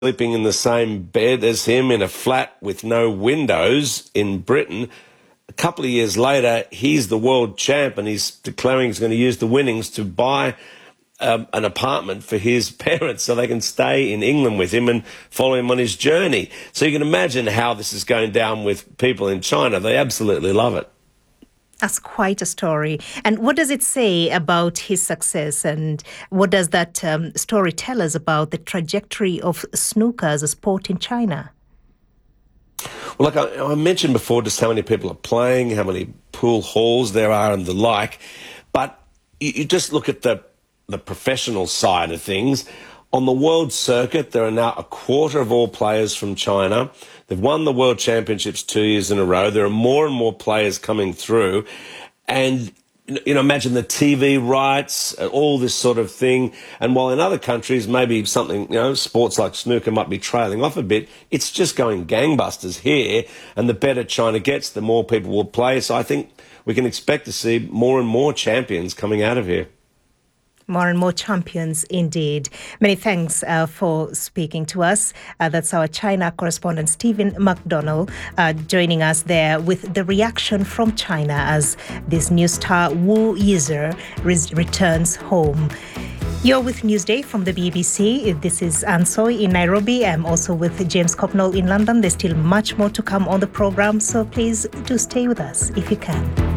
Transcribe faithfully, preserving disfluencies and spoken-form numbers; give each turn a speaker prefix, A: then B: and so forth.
A: sleeping in the same bed as him in a flat with no windows in Britain. A couple of years later, he's the world champ and he's declaring he's going to use the winnings to buy um, an apartment for his parents so they can stay in England with him and follow him on his journey. So you can imagine how this is going down with people in China. They absolutely love it.
B: That's quite a story. And what does it say about his success? And what does that um, story tell us about the trajectory of snooker as a sport in China?
A: Well, like I, I mentioned before, just how many people are playing, how many pool halls there are and the like. But you, you just look at the, the professional side of things. On the world circuit, there are now a quarter of all players from China. They've won the World Championships two years in a row. There are more and more players coming through. And, you know, imagine the T V rights, all this sort of thing. And while in other countries, maybe something, you know, sports like snooker might be trailing off a bit, it's just going gangbusters here. And the better China gets, the more people will play. So I think we can expect to see more and more champions coming out of here.
B: More and more champions indeed. Many thanks uh, for speaking to us. Uh, that's our China correspondent, Stephen McDonnell, uh, joining us there with the reaction from China as this new star Wu Yize re- returns home. You're with Newsday from the B B C. This is Ann Soy in Nairobi. I'm also with James Copnall in London. There's still much more to come on the program, so please do stay with us if you can.